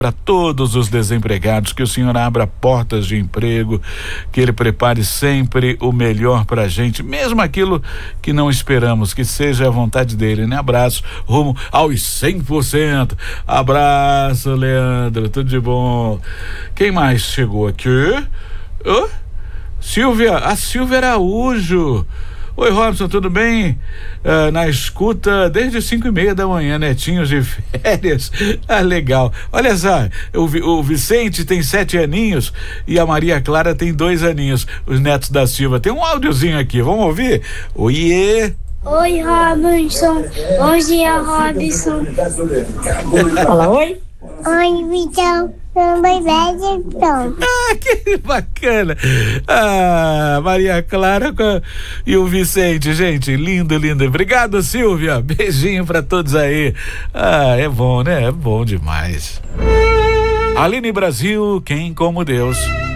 para todos os desempregados, que o Senhor abra portas de emprego, que Ele prepare sempre o melhor pra gente, mesmo aquilo que não esperamos, que seja a vontade dele, né? Abraço, rumo aos 100%. Abraço, Leandro, tudo de bom. Quem mais chegou aqui? Silvia, a Silvia Araújo. Oi, Robson, tudo bem? Na escuta desde 5:30 da manhã, netinhos de férias. Legal. Olha só, o Vicente tem 7 aninhos e a Maria Clara tem 2 aninhos, os netos da Silva. Tem um áudiozinho aqui, vamos ouvir? Oiê! Oi, Robson. Bom dia, Robson. Fala oi. Oi, Vitão. Então. Que bacana. Maria Clara e o Vicente, gente, lindo, lindo. Obrigado, Silvia. Beijinho pra todos aí. É bom, né? É bom demais. Aline Brasil, quem como Deus.